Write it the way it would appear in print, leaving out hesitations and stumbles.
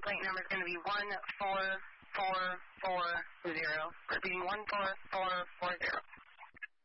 complaint number is going to be 14440. Repeating 14440.